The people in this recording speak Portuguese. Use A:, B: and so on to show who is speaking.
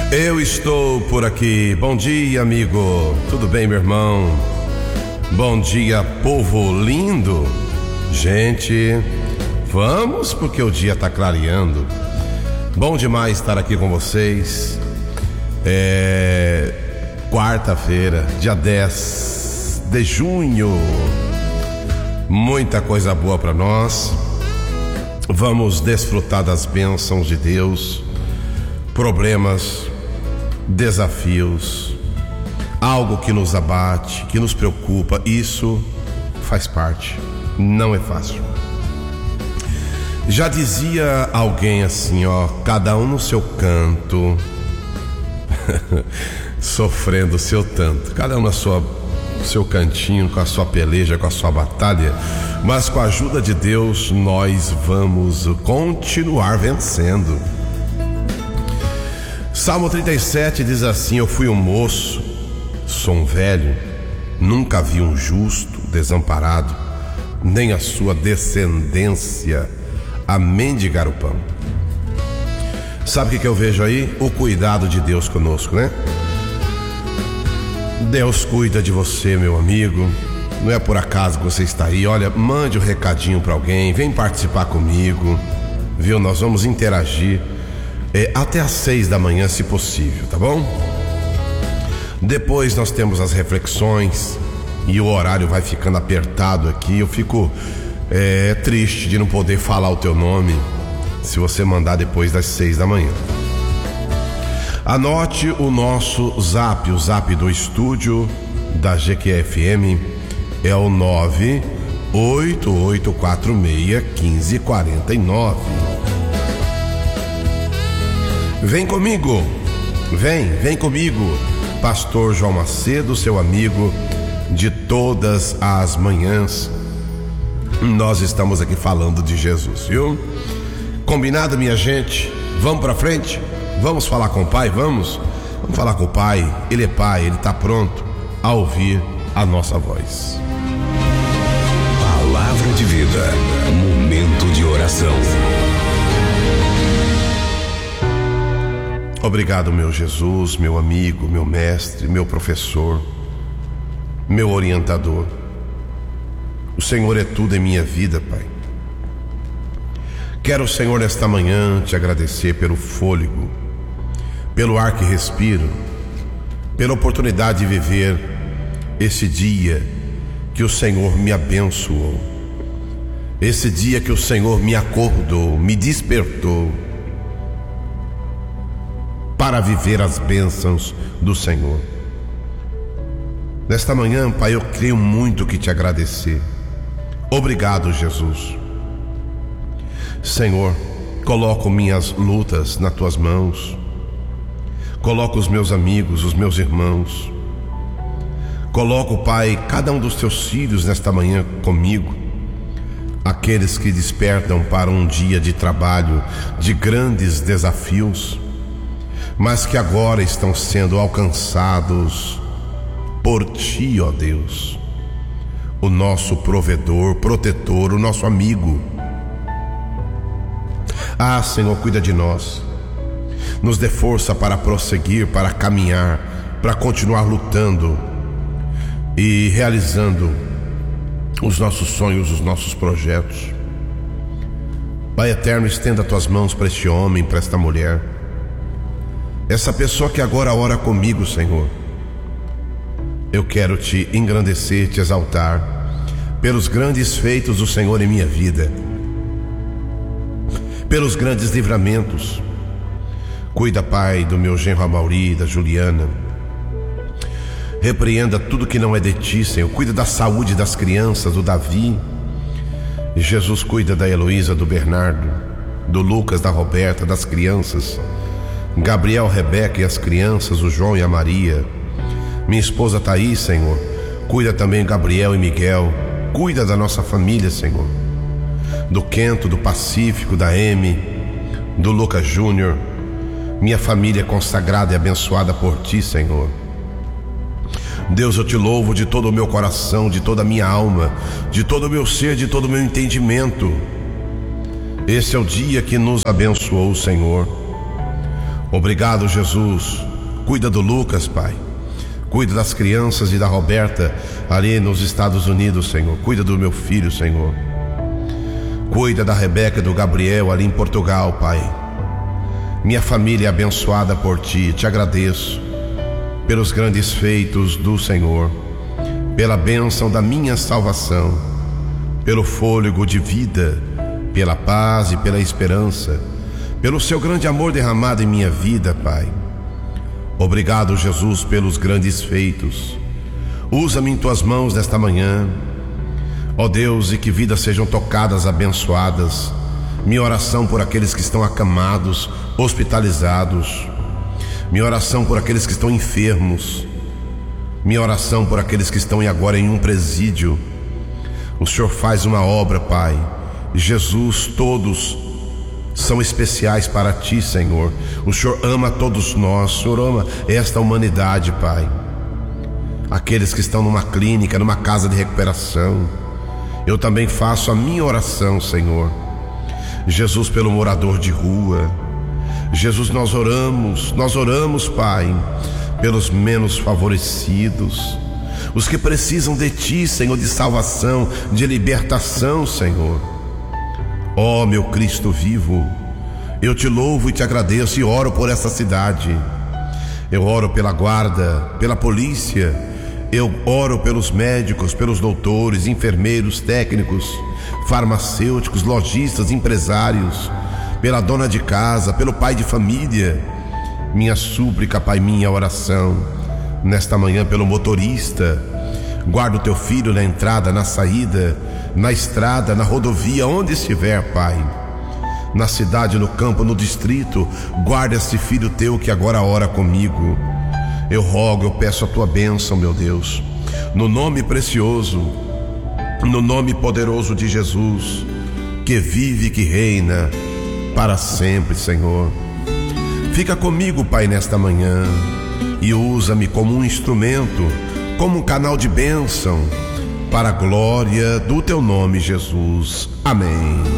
A: Eu estou por aqui. Bom dia, amigo. Tudo bem, meu irmão? Bom dia, povo lindo. Gente, vamos porque o dia tá clareando. Bom demais estar aqui com vocês. Quarta-feira, dia 10 de junho. Muita coisa boa para nós. Vamos desfrutar das bênçãos de Deus. Problemas, desafios, algo que nos abate, que nos preocupa, isso faz parte, não é fácil. Já dizia alguém assim, cada um no seu canto, sofrendo o seu tanto, cada um no seu cantinho, com a sua peleja, com a sua batalha, mas com a ajuda de Deus nós vamos continuar vencendo. Salmo 37 diz assim: eu fui um moço, sou um velho, nunca vi um justo desamparado, nem a sua descendência a mendigar o pão. Sabe o que eu vejo aí? O cuidado de Deus conosco, né? Deus cuida de você, meu amigo. Não é por acaso que você está aí. Olha, mande um recadinho para alguém, vem participar comigo, viu? Nós vamos interagir até às 6 da manhã, se possível, tá bom? Depois nós temos as reflexões e o horário vai ficando apertado aqui. Eu fico triste de não poder falar o teu nome se você mandar depois das 6 da manhã. Anote o nosso zap, o zap do estúdio da GQFM é o 988461549. Vem comigo, vem comigo, Pastor João Macedo, seu amigo de todas as manhãs. Nós estamos aqui falando de Jesus, viu? Combinado, minha gente? Vamos pra frente? Vamos falar com o Pai? Vamos falar com o Pai. Ele é Pai, Ele está pronto a ouvir a nossa voz.
B: Palavra de vida, momento de oração.
A: Obrigado, meu Jesus, meu amigo, meu mestre, meu professor, meu orientador. O Senhor é tudo em minha vida, Pai. Quero, Senhor, nesta manhã te agradecer pelo fôlego, pelo ar que respiro, pela oportunidade de viver esse dia que o Senhor me abençoou, esse dia que o Senhor me acordou, me despertou para viver as bênçãos do Senhor. Nesta manhã, Pai, eu creio muito que te agradecer. Obrigado, Jesus. Senhor, coloco minhas lutas nas tuas mãos, coloco os meus amigos, os meus irmãos, coloco, Pai, cada um dos teus filhos nesta manhã comigo, aqueles que despertam para um dia de trabalho, de grandes desafios, mas que agora estão sendo alcançados por Ti, ó Deus, o nosso provedor, protetor, o nosso amigo. Senhor, cuida de nós, nos dê força para prosseguir, para caminhar, para continuar lutando e realizando os nossos sonhos, os nossos projetos. Pai eterno, estenda tuas mãos para este homem, para esta mulher, essa pessoa que agora ora comigo, Senhor. Eu quero te engrandecer, te exaltar pelos grandes feitos do Senhor em minha vida, pelos grandes livramentos. Cuida, Pai, do meu genro Amauri, da Juliana. Repreenda tudo que não é de Ti, Senhor. Cuida da saúde das crianças, do Davi. Jesus, cuida da Heloísa, do Bernardo, do Lucas, da Roberta, das crianças. Gabriel, Rebeca e as crianças, o João e a Maria. Minha esposa Thaís, Senhor. Cuida também Gabriel e Miguel. Cuida da nossa família, Senhor. Do Quento, do Pacífico, da Amy, do Lucas Júnior. Minha família é consagrada e abençoada por Ti, Senhor. Deus, eu te louvo de todo o meu coração, de toda a minha alma, de todo o meu ser, de todo o meu entendimento. Esse é o dia que nos abençoou o Senhor. Obrigado, Jesus. Cuida do Lucas, Pai. Cuida das crianças e da Roberta ali nos Estados Unidos, Senhor. Cuida do meu filho, Senhor. Cuida da Rebeca e do Gabriel ali em Portugal, Pai. Minha família é abençoada por Ti. Te agradeço pelos grandes feitos do Senhor, pela bênção da minha salvação, pelo fôlego de vida, pela paz e pela esperança, pelo Seu grande amor derramado em minha vida, Pai. Obrigado, Jesus, pelos grandes feitos. Usa-me em Tuas mãos nesta manhã, ó Deus, e que vidas sejam tocadas, abençoadas. Minha oração por aqueles que estão acamados, hospitalizados. Minha oração por aqueles que estão enfermos. Minha oração por aqueles que estão agora em um presídio. O Senhor faz uma obra, Pai. Jesus, todos são especiais para Ti, Senhor. O Senhor ama todos nós. O Senhor ama esta humanidade, Pai. Aqueles que estão numa clínica, numa casa de recuperação. Eu também faço a minha oração, Senhor. Jesus, pelo morador de rua. Jesus, nós oramos, Pai, pelos menos favorecidos, os que precisam de Ti, Senhor, de salvação, de libertação, Senhor. Ó meu Cristo vivo, eu Te louvo e Te agradeço e oro por essa cidade. Eu oro pela guarda, pela polícia, eu oro pelos médicos, pelos doutores, enfermeiros, técnicos, farmacêuticos, lojistas, empresários, pela dona de casa, pelo pai de família. Minha súplica, Pai, minha oração nesta manhã pelo motorista. Guarda o Teu filho na entrada, na saída, na estrada, na rodovia, onde estiver, Pai. Na cidade, no campo, no distrito. Guarda esse filho Teu que agora ora comigo. Eu rogo, eu peço a Tua bênção, meu Deus, no nome precioso, no nome poderoso de Jesus, que vive e que reina para sempre, Senhor. Fica comigo, Pai, nesta manhã, e usa-me como um instrumento, como um canal de bênção, para a glória do Teu nome, Jesus. Amém.